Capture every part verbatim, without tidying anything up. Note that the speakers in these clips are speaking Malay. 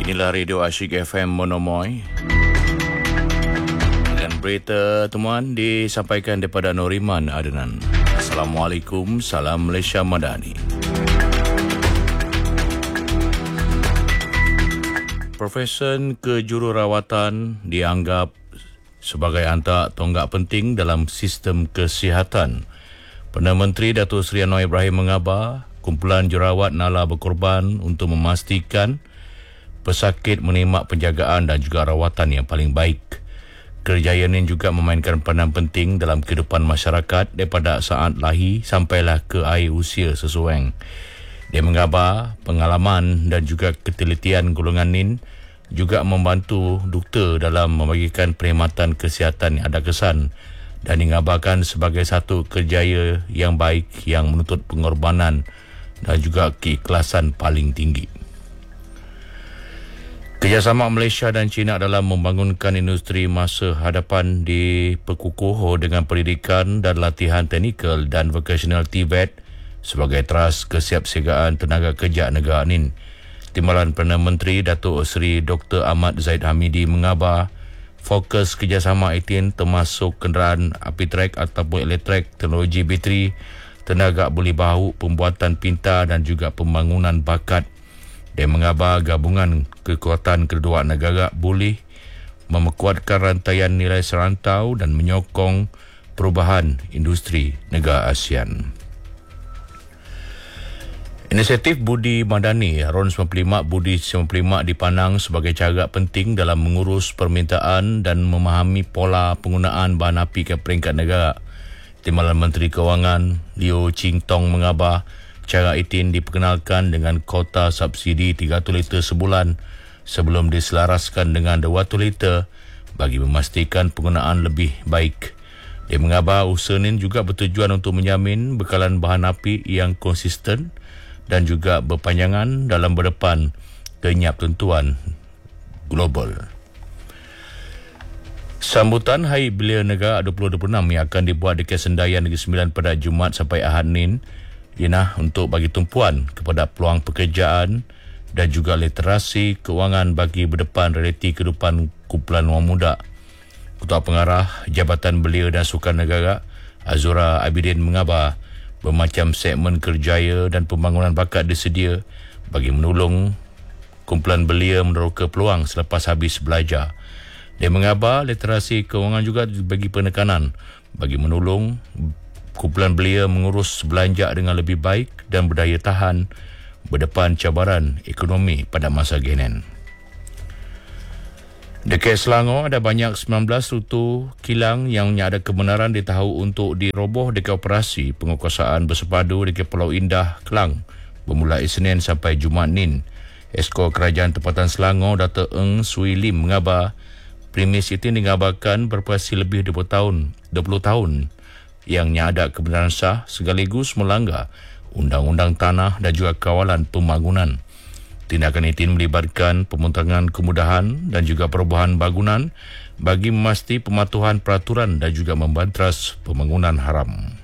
Inilah Radio Asyik F M Monomoy. Dan berita temuan disampaikan daripada Noriman Adnan. Assalamualaikum, salam Malaysia Madani. Profesion kejururawatan dianggap sebagai antara tonggak penting dalam sistem kesihatan. Perdana Menteri Datuk Seri Anwar Ibrahim mengabar kumpulan jururawat nala berkorban untuk memastikan pesakit menerima penjagaan dan juga rawatan yang paling baik. Kerjayaan ini juga memainkan peranan penting dalam kehidupan masyarakat daripada saat lahir sampailah ke akhir usia sesuai. Dia mengabar pengalaman dan juga ketelitian golongan ini juga membantu doktor dalam membagikan perkhidmatan kesihatan yang ada kesan dan dingabarkan sebagai satu kerjaya yang baik yang menuntut pengorbanan dan juga keikhlasan paling tinggi. Kerjasama Malaysia dan China dalam membangunkan industri masa hadapan diperkukuh dengan pendidikan dan latihan teknikal dan vocational T V E T sebagai teras kesiapsiagaan tenaga kerja negara ini. Timbalan Perdana Menteri Datuk Seri Doktor Ahmad Zaid Hamidi mengabar fokus kerjasama itu termasuk kenderaan api trek ataupun elektrik, teknologi bateri, tenaga boleh bahu, pembuatan pintar dan juga pembangunan bakat. Dia mengabar gabungan kekuatan kedua negara boleh memekuatkan rantaian nilai serantau dan menyokong perubahan industri negara ASEAN. Inisiatif Budi Madani R O N sembilan puluh lima Budi sembilan puluh lima dipandang sebagai cara penting dalam mengurus permintaan dan memahami pola penggunaan bahan api ke peringkat negara. Timbalan Menteri Kewangan Leo Ching Tong mengabar cara itu diperkenalkan dengan kota subsidi tiga ratus liter sebulan sebelum diselaraskan dengan dua ratus liter bagi memastikan penggunaan lebih baik. Dia mengabar usaha ini juga bertujuan untuk menjamin bekalan bahan api yang konsisten dan juga berpanjangan dalam berdepan kenyap tentuan global. Sambutan Hari Belia Negara dua ribu dua puluh enam yang akan dibuat di Kesendayan Negeri Sembilan pada Jumaat sampai Ahad ini ialah untuk bagi tumpuan kepada peluang pekerjaan dan juga literasi keuangan bagi berdepan realiti kehidupan kumpulan orang muda. Ketua Pengarah Jabatan Belia dan Sukan Negara Azura Abidin mengabar bermacam segmen kerjaya dan pembangunan bakat disedia bagi menolong kumpulan belia meneroka peluang selepas habis belajar. Dia mengabar literasi kewangan juga bagi penekanan bagi menolong kumpulan belia mengurus belanja dengan lebih baik dan berdaya tahan berdepan cabaran ekonomi pada masa genen. Dekat Selangor ada banyak sembilan belas rute kilang yang ada kebenaran ditahu untuk diroboh dekat operasi penguasaan bersepadu dekat Pulau Indah, Kelang bermula Isnin sampai Jumaat ni. Esko Kerajaan Tempatan Selangor Dato' Eng Sui Lim mengabar premis itu dingabarkan berpasi lebih dua puluh tahun, dua puluh tahun yang ada kebenaran sah sekaligus melanggar Undang-Undang Tanah dan juga Kawalan Pembangunan. Tindakan itu melibatkan pemotongan kemudahan dan juga perubahan bangunan bagi memastikan pematuhan peraturan dan juga membantras pembangunan haram.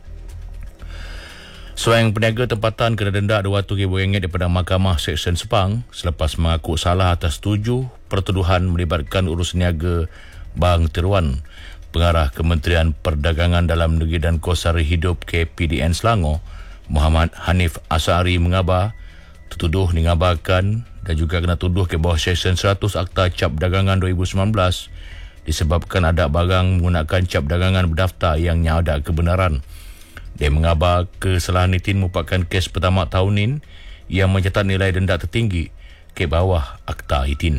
Seorang peniaga tempatan kena denda dua ratus ribu ringgit daripada Mahkamah Seksyen Sepang selepas mengaku salah atas tujuh pertuduhan melibatkan urus niaga Bang Tiruan. Pengarah Kementerian Perdagangan Dalam Negeri dan Kos Sara Hidup K P D N Selangor, Muhammad Hanif Asari mengabar tertuduh dingabarkan dan juga kena tuduh ke bawah Seksyen seratus Akta Cap Dagangan dua ribu sembilan belas disebabkan ada barang menggunakan cap dagangan berdaftar yang ada kebenaran. Dia mengabar kesalahan itu merupakan kes pertama tahun ini yang mencatat nilai denda tertinggi ke bawah Akta itu.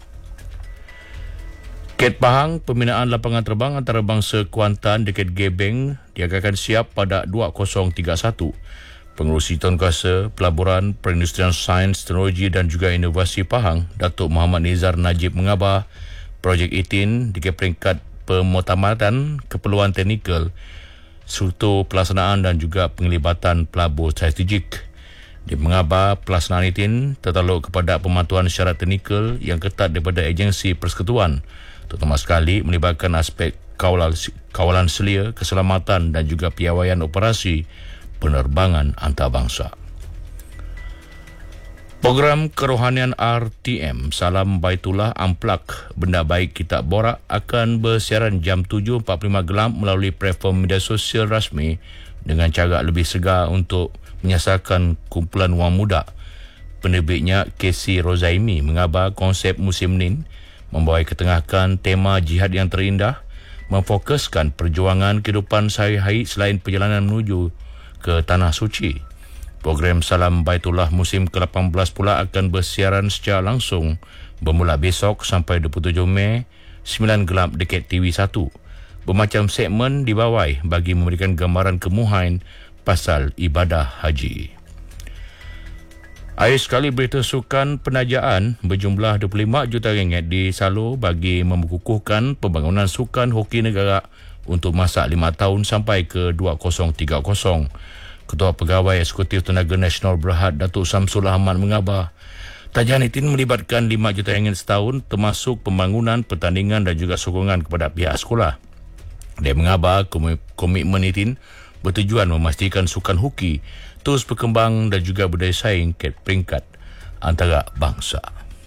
Ket Pahang, pembinaan lapangan terbang antarabangsa Kuantan dekat Gebeng diagalkan siap pada dua ribu tiga puluh satu. Pengerusi Tuankuasa Pelaburan Perindustrian Sains, Teknologi dan juga Inovasi Pahang, Datuk Muhammad Nizar Najib mengabar projek itu di peringkat pemutamatan keperluan teknikal, struktur pelaksanaan dan juga penglibatan pelabur strategik. Dia mengabar pelaksanaan itu tertaluk kepada pematuhan syarat teknikal yang ketat daripada agensi persekutuan, terutama sekali melibatkan aspek kawalan, kawalan selia, keselamatan dan juga piawaian operasi penerbangan antarabangsa. Program kerohanian R T M Salam Baitullah Amplak Benda Baik Kitab Borak akan bersiaran jam tujuh empat puluh lima gelap melalui platform media sosial rasmi dengan cara lebih segar untuk menyasarkan kumpulan wang muda. Penerbitnya Casey Rozaimi mengabar konsep musim Nin membawa ketengahkan tema jihad yang terindah, memfokuskan perjuangan kehidupan sehari-hari selain perjalanan menuju ke Tanah Suci. Program Salam Baitullah musim ke lapan belas pula akan bersiaran secara langsung bermula besok sampai dua puluh tujuh Mei, sembilan gelap dekat T V satu. Bermacam segmen dibawai bagi memberikan gambaran kemuhain pasal ibadah haji. Akhir sekali berita sukan penajaan berjumlah dua puluh lima juta ringgit disalur bagi memkukuhkan pembangunan sukan hoki negara untuk masa lima tahun sampai ke dua ribu tiga puluh. Ketua Pegawai Eksekutif Tenaga Nasional Berhad Datuk Samsul Ahmad mengabar, tajahan itu melibatkan lima juta ringgit setahun termasuk pembangunan, pertandingan dan juga sokongan kepada pihak sekolah. Dia mengabar komitmen itu bertujuan memastikan sukan hoki terus berkembang dan juga berdaya saing ke peringkat antara bangsa.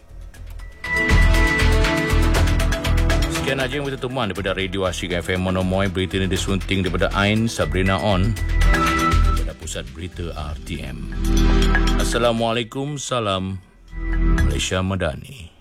Sekian aja yang kita temuan daripada Radio Asyik F M Monomoy. Berita ini disunting daripada Ain Sabrina On, Pusat Berita R T M. Assalamualaikum, salam Malaysia Madani.